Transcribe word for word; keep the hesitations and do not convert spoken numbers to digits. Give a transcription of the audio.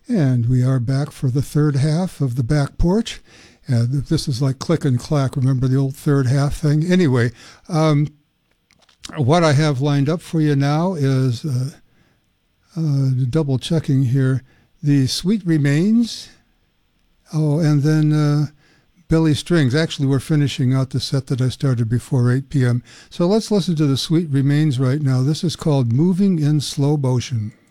And we are back for the third half of the back porch. Uh, this is like click and clack. Remember the old third half thing? Anyway, um, what I have lined up for you now is uh, uh, double checking here. The Sweet Remains. Oh, and then uh, Billy Strings. Actually, we're finishing out the set that I started before eight p.m. So let's listen to the Sweet Remains right now. This is called Moving in Slow Motion.